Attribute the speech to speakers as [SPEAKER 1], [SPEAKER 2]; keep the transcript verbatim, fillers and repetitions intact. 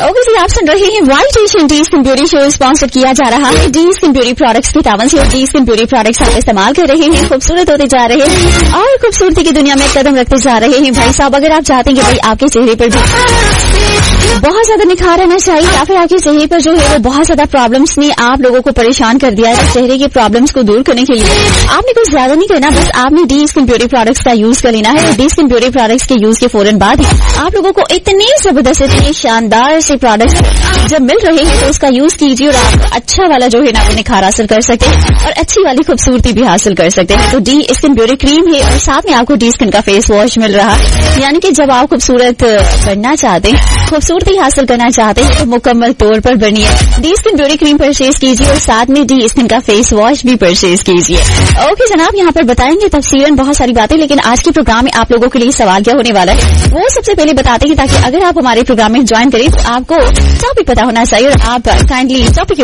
[SPEAKER 1] Okay जी, आप सुन रहे हैं white Asian D skin beauty show, sponsor किया जा रहा है डी स्किन ब्यूटी प्रोडक्ट्स के तावन से। डी स्किन ब्यूटी प्रोडक्ट्स आप इस्तेमाल कर रहे हैं, खूबसूरत होते जा रहे हैं और खूबसूरती की दुनिया में कदम रखते जा रहे हैं। भाई साहब, अगर आप चाहते हैं कि भाई आपके चेहरे पर भी बहुत ज्यादा निखार आना चाहिए या फिर आपके चेहरे पर जो है वो बहुत ज्यादा प्रॉब्लम्स ने आप लोगों को परेशान कर दिया है, चेहरे के प्रॉब्लम्स को दूर करने के लिए आपने कुछ ज्यादा नहीं करना, बस आपने डी स्किन ब्यूटी प्रोडक्ट्स का यूज कर लेना है। डी स्किन ब्यूटी प्रोडक्ट्स के यूज के फौरन बाद ही आप लोगों को इतने जबरदस्त, इतने शानदार से प्रोडक्ट्स जब मिल रहे हैं तो उसका यूज कीजिए और आप अच्छा वाला जो है ना वो निखार हासिल कर सकते हैं और अच्छी वाली खूबसूरती भी हासिल कर सकते हैं। तो डी स्किन ब्यूटी क्रीम है और साथ में आपको डी स्किन का फेस वॉश मिल रहा है, यानी कि जब आप खूबसूरत बनना चाहते हैं, खूबसूरती हासिल करना चाहते हैं तो मुकम्मल तौर पर बनिए D skin beauty cream purchase कीजिए और साथ में डी स्किन का फेस वॉश भी परचेज कीजिए। ओके जनाब, यहाँ पर बताएंगे तफसीलन बहुत सारी बातें, लेकिन आज के प्रोग्राम में आप लोगों के लिए सवाल क्या होने वाला है वो सबसे पहले बताते हैं, ताकि अगर आप हमारे प्रोग्राम में ज्वाइन करें तो आपको टॉपिक पता होना चाहिए और आप काइंडली टॉपिक के